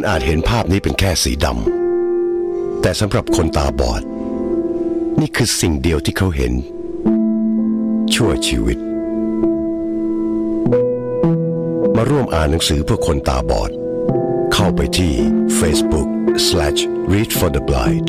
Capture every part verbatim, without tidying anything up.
อาจเห็นภาพนี้เป็นแค่สีดำแต่สำหรับคนตาบอดนี่คือสิ่งเดียวที่เขาเห็นชั่วชีวิตมาร่วมอ่านหนังสือเพื่อคนตาบอดเข้าไปที่ Facebook slash read for the blind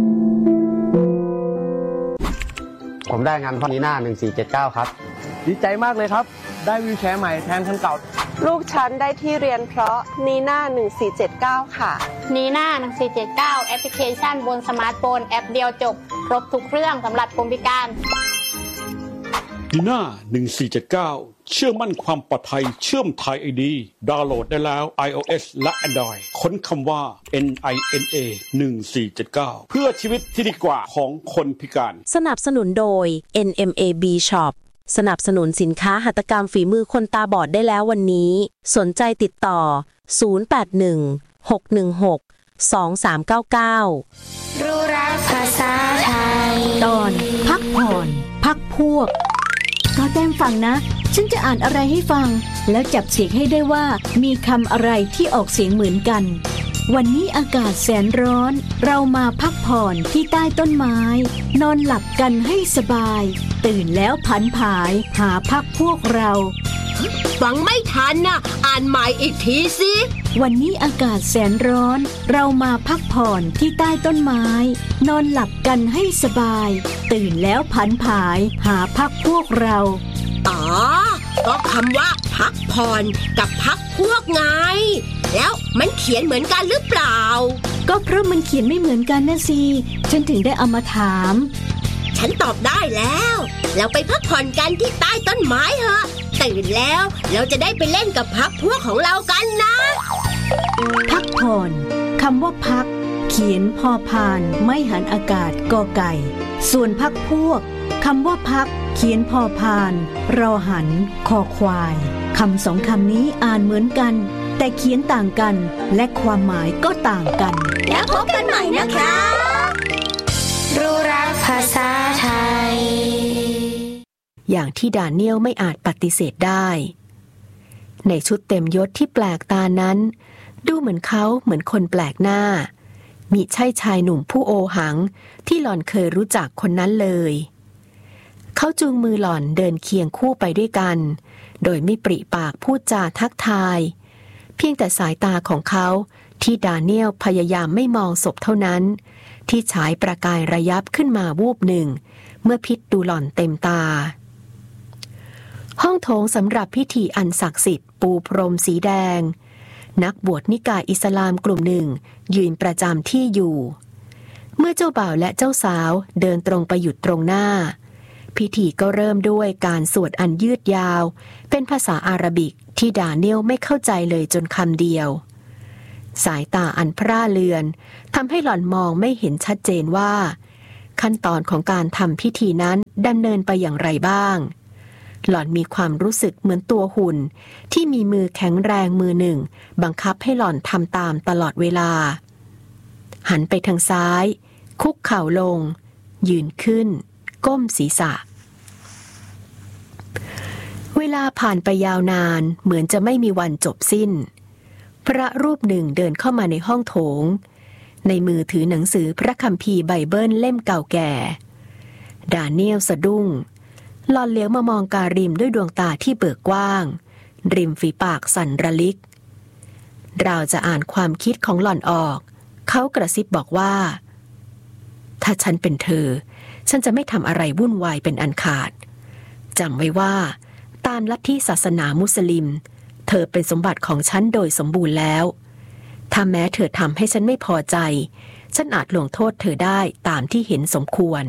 ผมได้งานพ่อนีน่าหนึ่งสี่เจ็ดเก้าครับดีใจมากเลยครับได้วีลแชร์ใหม่แทนคันเก่าลูกฉันได้ที่เรียนเพราะนีน่าหนึ่งสี่เจ็ดเก้าค่ะนีน่าหนึ่งสี่เจ็ดเก้าแอปพลิเคชันบนสมาร์ทโฟนแอปเดียวจบครบทุกเรื่องสำหรับคนพิการนีน่าหนึ่งสี่เจ็ดเก้าเชื่อมั่นความปลอดภัยเชื่อมไทย ไอ ดี ดาวน์โหลดได้แล้ว iOS และ Android ค้นคำว่า เอ็น ไอ เอ็น เอ หนึ่งสี่เจ็ดเก้า เพื่อชีวิตที่ดีกว่าของคนพิการสนับสนุนโดย เอ็น เอ็ม เอ บี Shop สนับสนุนสินค้าหัตถกรรมฝีมือคนตาบอดได้แล้ววันนี้สนใจติดต่อศูนย์ แปด หนึ่ง หก หนึ่ง หก สอง สาม เก้า เก้ารู้รักภาษาไทยตอนพักผ่อนพักพวกก็แต้มฟังนะฉันจะอ่านอะไรให้ฟังแล้วจับเสียงให้ได้ว่ามีคำอะไรที่ออกเสียงเหมือนกันวันนี้อากาศแสนร้อนเรามาพักผ่อนที่ใต้ต้นไม้นอนหลับกันให้สบายตื่นแล้วผันผายหาพักพวกเราฟังไม่ทันน่ะอ่านใหม่อีกทีสิวันนี้อากาศแสนร้อนเรามาพักผ่อนที่ใต้ต้นไม้นอนหลับกันให้สบายตื่นแล้วผันผายหาพักพวกเราอ๋อก็คำว่าพักผ่อนกับพักพวกไงแล้วมันเขียนเหมือนกันหรือเปล่าก็เพราะมันเขียนไม่เหมือนกันนะสิฉันถึงได้เอามาถามฉันตอบได้แล้วเราไปพักผ่อนกันที่ใต้ต้นไม้เถอะตื่นแล้วเราจะได้ไปเล่นกับพักพวกของเรากันนะพักผ่อนคำว่าพักเขียนพอพานไม่หันอากาศกอไก่ส่วนพักพวกคำว่าพักเขียนพอพานรอหันคอควายคำสองคำนี้อ่านเหมือนกันแต่เขียนต่างกันและความหมายก็ต่างกันแล้วพบกันใหม่นะคะรู้รักภาษาไทยอย่างที่ดาเนียลไม่อาจปฏิเสธได้ในชุดเต็มยศที่แปลกตานั้นดูเหมือนเขาเหมือนคนแปลกหน้ามิใช่ชายหนุ่มผู้โอหังที่หล่อนเคยรู้จักคนนั้นเลยเขาจูงมือหล่อนเดินเคียงคู่ไปด้วยกันโดยไม่ปริปากพูดจาทักทายเพียงแต่สายตาของเขาที่ดาเนียลพยายามไม่มองศพเท่านั้นที่ฉายประกายระยับขึ้นมาวูบหนึ่งเมื่อพิษดูหล่อนเต็มตาห้องโถงสำหรับพิธีอันศักดิ์สิทธิ์ปูพรมสีแดงนักบวชนิกายอิสลามกลุ่มหนึ่งยืนประจำที่อยู่เมื่อเจ้าบ่าวและเจ้าสาวเดินตรงไปหยุดตรงหน้าพิธีก็เริ่มด้วยการสวดอันยืดยาวเป็นภาษาอาหรับิกที่ดาเนียลไม่เข้าใจเลยจนคำเดียวสายตาอันพร่าเลือนทำให้หล่อนมองไม่เห็นชัดเจนว่าขั้นตอนของการทำพิธีนั้นดำเนินไปอย่างไรบ้างหล่อนมีความรู้สึกเหมือนตัวหุ่นที่มีมือแข็งแรงมือหนึ่งบังคับให้หล่อนทำตามตลอดเวลาหันไปทางซ้ายคุกเข่าลงยืนขึ้นก้มศีรษะเวลาผ่านไปยาวนานเหมือนจะไม่มีวันจบสิ้นพระรูปหนึ่งเดินเข้ามาในห้องโถงในมือถือหนังสือพระคัมภีร์ไบเบิลเล่มเก่าแก่ดาเนียลสะดุ้งหล่อนเลี้ยวมามองการิมด้วยดวงตาที่เบิกกว้างริมฝีปากสั่นระลิกเราจะอ่านความคิดของหล่อนออกเขากระซิบบอกว่าถ้าฉันเป็นเธอฉันจะไม่ทำอะไรวุ่นวายเป็นอันขาดจำไว้ว่าตามลัทธิศาสนามุสลิมเธอเป็นสมบัติของฉันโดยสมบูรณ์แล้วถ้าแม้เธอทำให้ฉันไม่พอใจฉันอาจลงโทษเธอได้ตามที่เห็นสมควร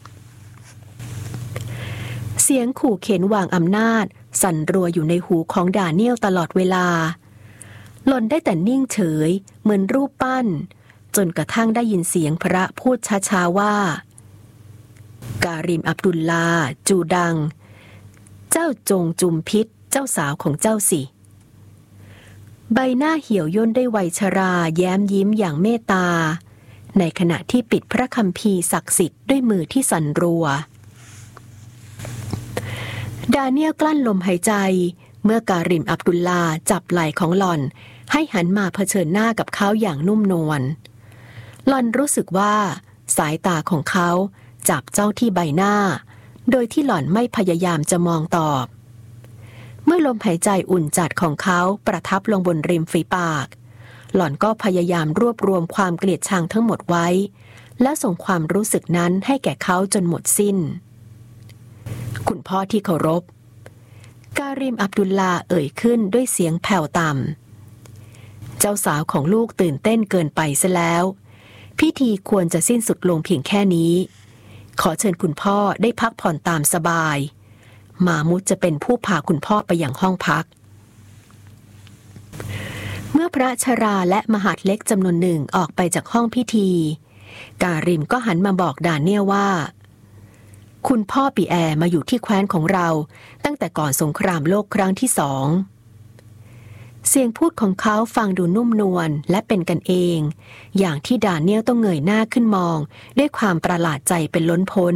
เสียงขู่เข็นวางอำนาจสั่นรัวอยู่ในหูของดาเนียลตลอดเวลาหล่อนได้แต่นิ่งเฉยเหมือนรูปปั้นจนกระทั่งได้ยินเสียงพระพูดช้าๆว่าการิมอับดุลลาจูดังเจ้าจงจุมพิษเจ้าสาวของเจ้าสิใบหน้าเหี่ยวย่นด้วยวัยชราแย้มยิ้มอย่างเมตตาในขณะที่ปิดพระคัมภีร์ศักดิ์สิทธิ์ด้วยมือที่สั่นรัวดาเนียลกลั้นลมหายใจเมื่อการิมอับดุลลาจับไหล่ของหล่อนให้หันมาเผชิญหน้ากับเขาอย่างนุ่มนวลหล่อนรู้สึกว่าสายตาของเขาจับจ้องที่ใบหน้าโดยที่หล่อนไม่พยายามจะมองตอบเมื่อลมหายใจอุ่นจัดของเขาประทับลงบนริมฝีปากหล่อนก็พยายามรวบรวมความเกลียดชังทั้งหมดไว้และส่งความรู้สึกนั้นให้แก่เขาจนหมดสิ้นคุณพ่อที่เคารพการิมอับดุลลาเอ่ยขึ้นด้วยเสียงแผ่วต่ำเจ้าสาวของลูกตื่นเต้นเกินไปซะแล้วพิธีควรจะสิ้นสุดลงเพียงแค่นี้ขอเชิญคุณพ่อได้พักผ่อนตามสบายมามุดจะเป็นผู้พาคุณพ่อไปยังห้องพักเมื่อพระชราและมหาดเล็กจำนวนหนึ่งออกไปจากห้องพิธีการิมก็หันมาบอกดาเนียลว่าคุณพ่อปีแอร์มาอยู่ที่แคว้นของเราตั้งแต่ก่อนสงครามโลกครั้งที่สองเสียงพูดของเขาฟังดูนุ่มนวลและเป็นกันเองอย่างที่ดาเนียลต้องเงยหน้าขึ้นมองด้วยความประหลาดใจเป็นล้นพ้น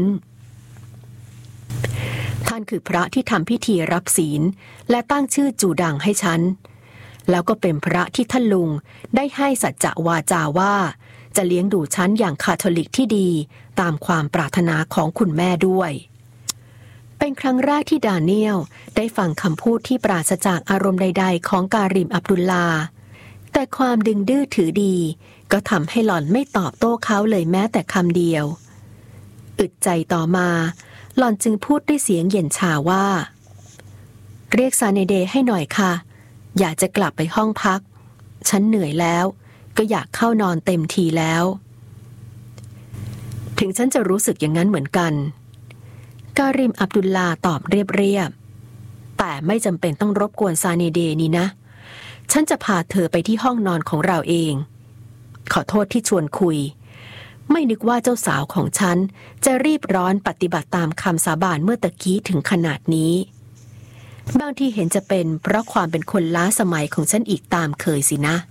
ท่านคือพระที่ทำพิธีรับศีลและตั้งชื่อจูดังให้ฉันแล้วก็เป็นพระที่ท่านลุงได้ให้สัจจะวาจาว่าจะเลี้ยงดูฉันอย่างคาทอลิกที่ดีตามความปรารถนาของคุณแม่ด้วยเป็นครั้งแรกที่ดาเนียลได้ฟังคำพูดที่ปราศจากอารมณ์ใดๆของการิมอับดุลลาแต่ความดึงดื้อถือดีก็ทำให้หล่อนไม่ตอบโต้เขาเลยแม้แต่คำเดียวอึดใจต่อมาหล่อนจึงพูดด้วยเสียงเย็นชาว่าเรียกซาเนเดให้หน่อยค่ะอยากจะกลับไปห้องพักฉันเหนื่อยแล้วก็อยากเข้านอนเต็มทีแล้วถึงฉันจะรู้สึกอย่างนั้นเหมือนกันการิมอับดุลลาตอบเรียบๆแต่ไม่จำเป็นต้องรบกวนซาเนเดนี่นะฉันจะพาเธอไปที่ห้องนอนของเราเองขอโทษที่ชวนคุยไม่นึกว่าเจ้าสาวของฉันจะรีบร้อนปฏิบัติตามคำสาบานเมื่อตะกี้ถึงขนาดนี้บางทีเห็นจะเป็นเพราะความเป็นคนล้าสมัยของฉันอีกตามเคยสินะ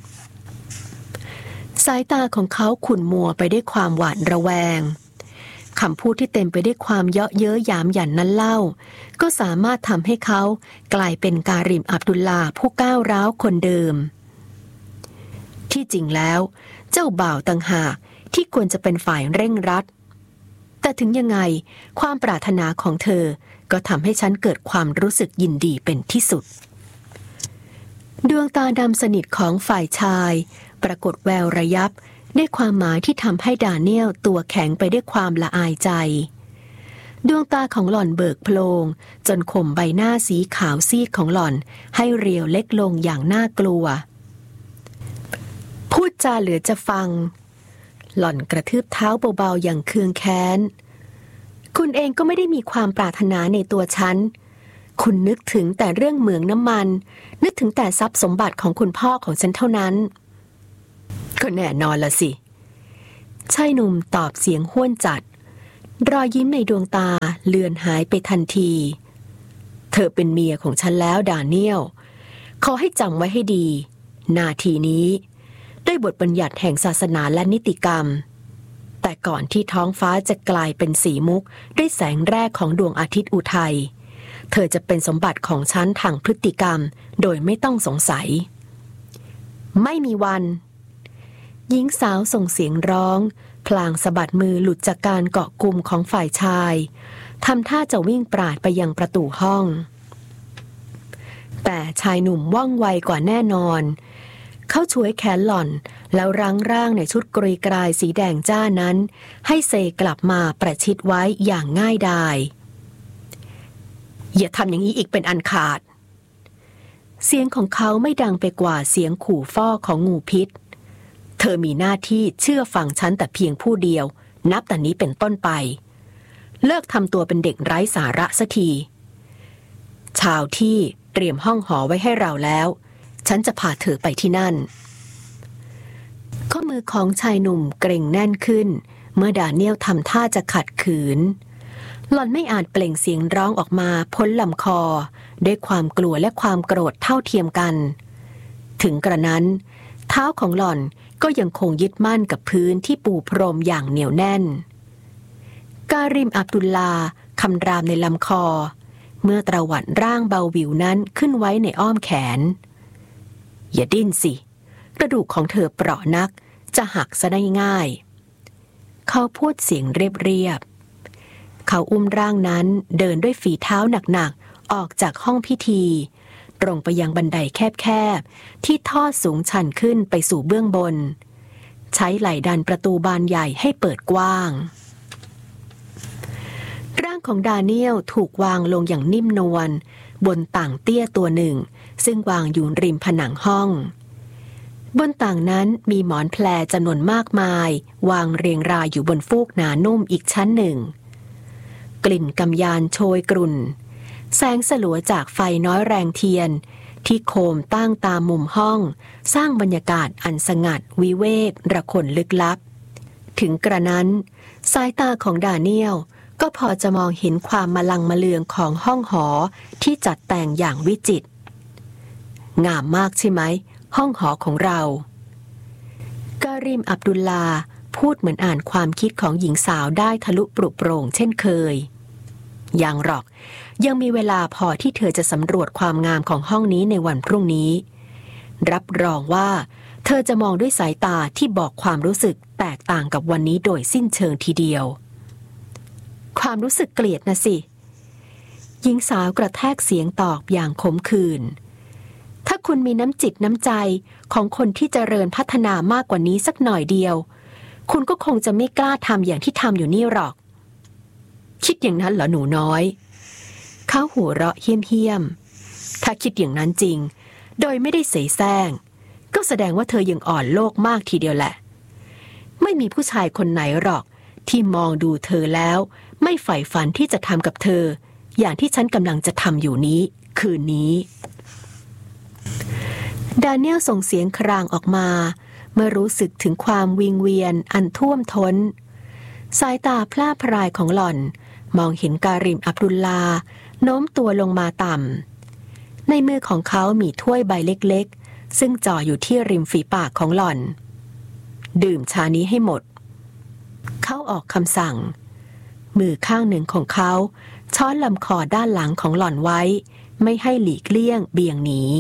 สายตาของเขาขุ่นมัวไปด้วยความหวาดระแวงคำพูดที่เต็มไปด้วยความเยาะเย้ยหยามหยันนั้นเล่าก็สามารถทำให้เขากลายเป็นการิมอับดุลลาผู้ก้าวร้าวคนเดิมที่จริงแล้วเจ้าบ่าวต่างหากที่ควรจะเป็นฝ่ายเร่งรัดแต่ถึงยังไงความปรารถนาของเธอก็ทำให้ฉันเกิดความรู้สึกยินดีเป็นที่สุดดวงตาดำสนิทของฝ่ายชายปรากฏแววระยับด้วยความหมายที่ทำให้ดาเนียลตัวแข็งไปด้วยความละอายใจดวงตาของหล่อนเบิกโพลงจนข่มใบหน้าสีขาวซีดของหล่อนให้เรียวเล็กลงอย่างน่ากลัวพูดจาเหลือจะฟังหล่อนกระทืบเท้าเบาๆอย่างเคืองแค้นคุณเองก็ไม่ได้มีความปรารถนาในตัวฉันคุณนึกถึงแต่เรื่องเหมืองน้ำมันนึกถึงแต่ทรัพย์สมบัติของคุณพ่อของฉันเท่านั้นก็แน่นอนละสิชายหนุ่มตอบเสียงห้วนจัดรอยยิ้มในดวงตาเลือนหายไปทันทีเธอเป็นเมียของฉันแล้วดาเนียลขอให้จำไว้ให้ดีนาทีนี้ด้วยบทบัญญัติแห่งศาสนาและนิติกรรมแต่ก่อนที่ท้องฟ้าจะกลายเป็นสีมุกด้วยแสงแรกของดวงอาทิตย์อุทัยเธอจะเป็นสมบัติของฉันทางพฤติกรรมโดยไม่ต้องสงสัยไม่มีวันหญิงสาวส่งเสียงร้องพลางสะบัดมือหลุดจากการเกาะกุมของฝ่ายชายทำท่าจะวิ่งปราดไปยังประตูห้องแต่ชายหนุ่มว่องไวกว่าแน่นอนเขาช่วยแขนหล่อนแล้วรั้งร่างในชุดกรีกรายสีแดงจ้านั้นให้เซกลับมาประชิดไว้อย่างง่ายดายอย่าทำอย่างนี้อีกเป็นอันขาดเสียงของเขาไม่ดังไปกว่าเสียงขู่ฟ้อของงูพิษเธอมีหน้าที่เชื่อฟังฉันแต่เพียงผู้เดียวนับแต่นี้เป็นต้นไปเลิกทำตัวเป็นเด็กไร้สาระสักทีชาวที่เตรียมห้องหอไว้ให้เราแล้วฉันจะพาเธอไปที่นั่นข้อมือของชายหนุ่มเกร็งแน่นขึ้นเมื่อดาเนียลทำท่าจะขัดขืนหล่อนไม่อาจเปล่งเสียงร้องออกมาพ้นลำคอด้วยความกลัวและความโกรธเท่าเทียมกันถึงกระนั้นเท้าของหล่อนก็ยังคงยึดมั่นกับพื้นที่ปูพรมอย่างเหนียวแน่นการิมอับดุลลาคำรามในลำคอเมื่อตระหวัดร่างเบาวิวนั้นขึ้นไว้ในอ้อมแขนอย่าดิ้นสิกระดูกของเธอเปราะนักจะหักซะได้ง่ายเขาพูดเสียงเรียบๆเขาอุ้มร่างนั้นเดินด้วยฝีเท้าหนักๆออกจากห้องพิธีตรงไปยังบันไดแคบๆที่ทอดสูงชันขึ้นไปสู่เบื้องบนใช้ไหล่ดันประตูบานใหญ่ให้เปิดกว้างร่างของดาเนียลถูกวางลงอย่างนิ่มนวลบนต่างเตี้ยตัวหนึ่งซึ่งวางอยู่ริมผนังห้องบนต่างนั้นมีหมอนแพรจำนวนมากมายวางเรียงรายอยู่บนฟูกหนานุ่มอีกชั้นหนึ่งกลิ่นกำยานโชยกรุ่นแสงสลัวจากไฟน้อยแรงเทียนที่โคมตั้งตามมุมห้องสร้างบรรยากาศอันสงัดวิเวกระคนลึกลับถึงกระนั้นสายตาของดาเนียลก็พอจะมองเห็นความมลังมะเลืองของห้องหอที่จัดแต่งอย่างวิจิตรงามมากใช่ไหมห้องหอของเราการิมอับดุลลาพูดเหมือนอ่านความคิดของหญิงสาวได้ทะลุปลุกโปร่งเช่นเคยยังหรอกยังมีเวลาพอที่เธอจะสำรวจความงามของห้องนี้ในวันพรุ่งนี้รับรองว่าเธอจะมองด้วยสายตาที่บอกความรู้สึกแตกต่างกับวันนี้โดยสิ้นเชิงทีเดียวความรู้สึกเกลียดนะสิหญิงสาวกระแทกเสียงตอบอย่างขมขื่นถ้าคุณมีน้ำจิตน้ำใจของคนที่เจริญพัฒนามากกว่านี้สักหน่อยเดียวคุณก็คงจะไม่กล้าทำอย่างที่ทำอยู่นี่หรอกคิดอย่างนั้นเหรอหนูน้อยเขาหัวเราะเหี้ยมๆถ้าคิดอย่างนั้นจริงโดยไม่ได้เสแสร้งก็แสดงว่าเธอยังอ่อนโลกมากทีเดียวแหละไม่มีผู้ชายคนไหนหรอกที่มองดูเธอแล้วไม่ใฝ่ฝันที่จะทำกับเธออย่างที่ฉันกำลังจะทำอยู่นี้คืนนี้ดาเนียลส่งเสียงครางออกมาเมื่อรู้สึกถึงความวิงเวียนอันท่วมท้นสายตาพร่าพรายของหล่อนมองเห็นการิมอับดุลลาโน้มตัวลงมาต่ำในมือของเขามีถ้วยใบเล็กๆซึ่งจ่ออยู่ที่ริมฝีปากของหล่อนดื่มชานี้ให้หมดเขาออกคำสั่งมือข้างหนึ่งของเขาช้อนลำคอด้านหลังของหล่อนไว้ไม่ให้หลีกเลี่ยงเบี่ยงหนี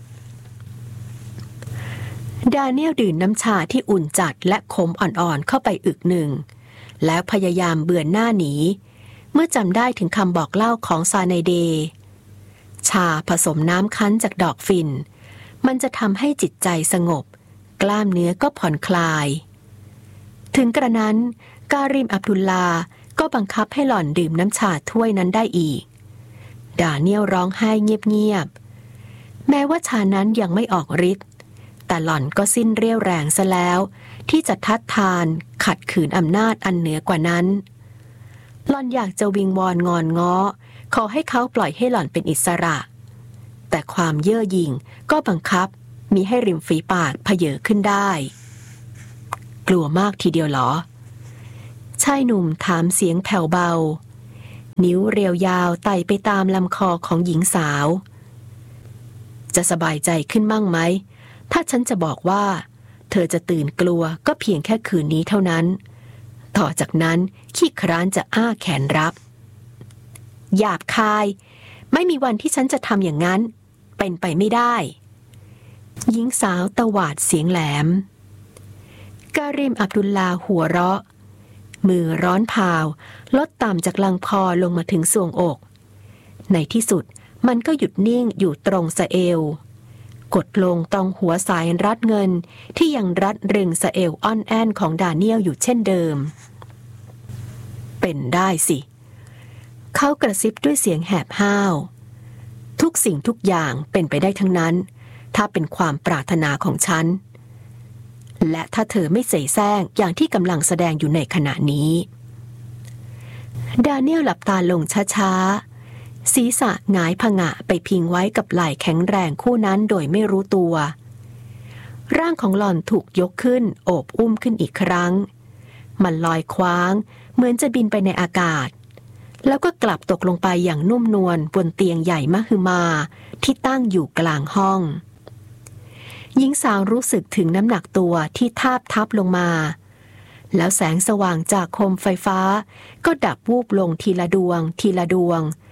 ดาเนียลดื่มน้ำชาที่อุ่นจัดและขมอ่อนๆเข้าไปอึกหนึ่งแล้วพยายามเบือนหน้าหนีเมื่อจำได้ถึงคำบอกเล่าของซาไนเดชาผสมน้ำคั้นจากดอกฟินมันจะทำให้จิตใจสงบกล้ามเนื้อก็ผ่อนคลายถึงกระนั้นการิมอับดุลลาก็บังคับให้หล่อนดื่มน้ำชาถ้วยนั้นได้อีกดาเนียลร้องไห้เงียบๆแม้ว่าชานั้นยังไม่ออกฤทธิ์แต่หล่อนก็สิ้นเรี่ยวแรงซะแล้วที่จะทัดทานขัดขืนอำนาจอันเหนือกว่านั้นหล่อนอยากจะวิงวอนงอนง้อขอให้เขาปล่อยให้หล่อนเป็นอิสระแต่ความเย่อหยิ่งก็บังคับมิให้ริมฝีปากเพเยอขึ้นได้กลัวมากทีเดียวหรอชายหนุ่มถามเสียงแผ่วเบานิ้วเรียวยาวไต่ไปตามลำคอของหญิงสาวจะสบายใจขึ้นมั่งไหมถ้าฉันจะบอกว่าเธอจะตื่นกลัวก็เพียงแค่คืนนี้เท่านั้นต่อจากนั้นขี้คร้านจะอ้าแขนรับหยาบคายไม่มีวันที่ฉันจะทำอย่างนั้นเป็นไปไม่ได้หญิงสาวตวาดเสียงแหลมการิมอับดุลลาหัวเราะมือร้อนเผาลดต่ำจากลังคอลงมาถึงทรวงอกในที่สุดมันก็หยุดนิ่งอยู่ตรงสะเอวกดลงตรงหัวสายรัดเงินที่ยังรัดรึงสะเอวอ่อนแอนของดาเนียลอยู่เช่นเดิมเป็นได้สิเขากระซิบด้วยเสียงแหบห้าวทุกสิ่งทุกอย่างเป็นไปได้ทั้งนั้นถ้าเป็นความปรารถนาของฉันและถ้าเธอไม่เสแสร้งอย่างที่กำลังแสดงอยู่ในขณะนี้ดาเนียลหลับตาลงช้าๆศีรษะหงายผงะไปพิงไว้กับไหล่แข็งแรงคู่นั้นโดยไม่รู้ตัวร่างของหล่อนถูกยกขึ้นโอบอุ้มขึ้นอีกครั้งมันลอยคว้างเหมือนจะบินไปในอากาศแล้วก็กลับตกลงไปอย่างนุ่มนวลบนเตียงใหญ่มหึมาที่ตั้งอยู่กลางห้องหญิงสาวรู้สึกถึงน้ำหนักตัวที่ทาบทับลงมาแล้วแสงสว่างจากโคมไฟฟ้าก็ดับวูบลงทีละดวงทีละดวง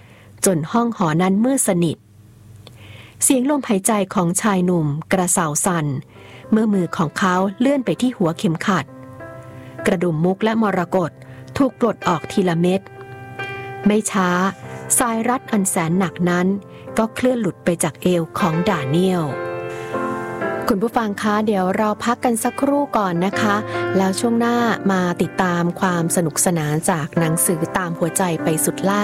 จนห้องหอนั้นมืดสนิทเสียงลมหายใจของชายหนุ่มกระเซาสั่นเมื่อมือของเขาเลื่อนไปที่หัวเข็มขัดกระดุมมุกและมรกตถูกปลดออกทีละเม็ดไม่ช้าสายรัดอันแสนหนักนั้นก็เคลื่อนหลุดไปจากเอวของดาเนียลคุณผู้ฟังคะเดี๋ยวเราพักกันสักครู่ก่อนนะคะแล้วช่วงหน้ามาติดตามความสนุกสนานจากหนังสือตามหัวใจไปสุดล่า